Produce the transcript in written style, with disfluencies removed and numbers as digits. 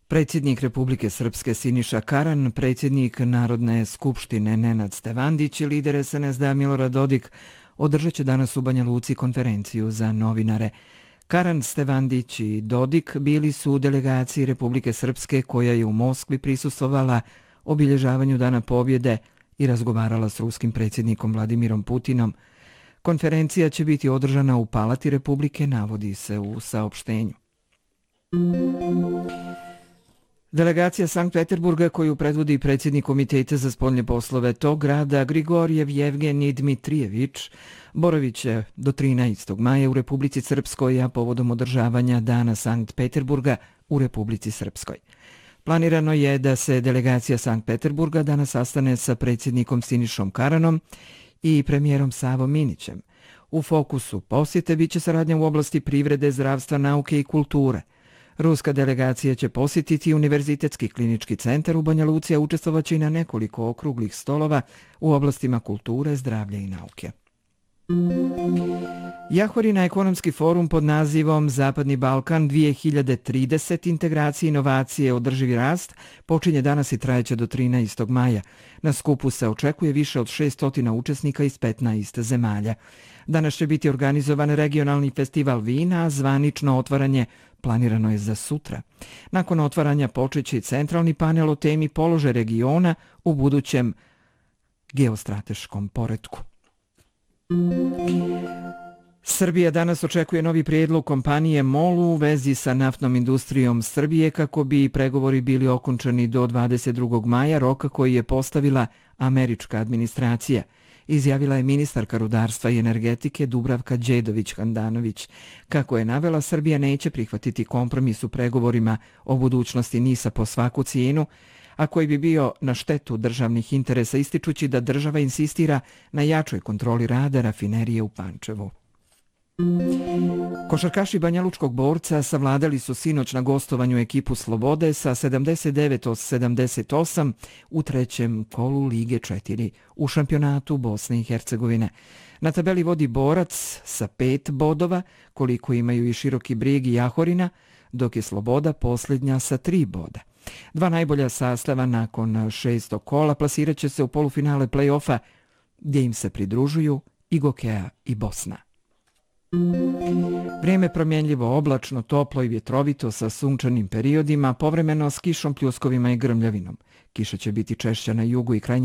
Predsjednik Republike Srpske Siniša Karan, predsjednik Narodne skupštine Nenad Stevandić i lider SNSD Milorad Dodik održat će danas u Banja Luci konferenciju za novinare. Karan, Stevandić i Dodik bili su u delegaciji Republike Srpske koja je u Moskvi prisustvovala obilježavanju Dana pobjede i razgovarala s ruskim predsjednikom Vladimirom Putinom. Konferencija će biti održana u Palati Republike, navodi se u saopštenju. Delegacija Sankt Peterburga koju predvodi predsjednik Komiteta za spoljne poslove tog grada Grigorjev Jevgenij Dmitrijević boravit će do 13. maja u Republici Srpskoj, a povodom održavanja Dana Sankt Peterburga u Republici Srpskoj. Planirano je da se delegacija Sankt Peterburga danas sastane sa predsjednikom Sinišom Karanom i premijerom Savom Minićem. U fokusu posjete biće saradnja u oblasti privrede, zdravstva, nauke i kulture. Ruska delegacija će posjetiti Univerzitetski klinički centar u Banja Luci, a učestvovaće i na nekoliko okruglih stolova u oblastima kulture, zdravlja i nauke. Jahorina ekonomski forum pod nazivom Zapadni Balkan 2030 integracije, inovacije, održivi rast počinje danas i trajeće do 13. maja. Na skupu se očekuje više od 600 učesnika iz 15 zemalja. Danas će biti organizovan regionalni festival vina, a zvanično otvaranje planirano je za sutra. Nakon otvaranja počeće i centralni panel o temi položaj regiona u budućem geostrateškom poretku. Srbija danas očekuje novi prijedlog kompanije MOL u vezi sa naftnom industrijom Srbije kako bi pregovori bili okončani do 22. maja, roka koji je postavila američka administracija, izjavila je ministarka rudarstva i energetike Dubravka Đedović-Handanović. Kako je navela, Srbija neće prihvatiti kompromis u pregovorima o budućnosti NIS-a po svaku cijenu, a koji bi bio na štetu državnih interesa, ističući da država insistira na jačoj kontroli rada rafinerije u Pančevu. Košarkaši Banjalučkog Borca savladali su sinoć na gostovanju ekipu Slobode sa 79-78 u trećem kolu Lige 4 u šampionatu Bosne i Hercegovine. Na tabeli vodi Borac sa 5 bodova, koliko imaju i Široki Brijeg i Jahorina, dok je Sloboda posljednja sa 3 boda. Dva najbolja sastava nakon 6. kola plasirat će se u polufinale play-offa, gdje im se pridružuju i Gokeja i Bosna. Vrijeme promjenljivo, oblačno, toplo i vjetrovito sa sunčanim periodima, povremeno s kišom, pljuskovima i grmljavinom. Kiša će biti češća na jugu i krajnjem